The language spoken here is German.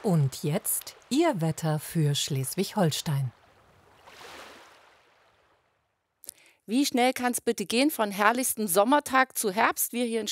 Und jetzt Ihr Wetter für Schleswig-Holstein. Wie schnell kann es bitte gehen von herrlichstem Sommertag zu Herbst? Wir hier in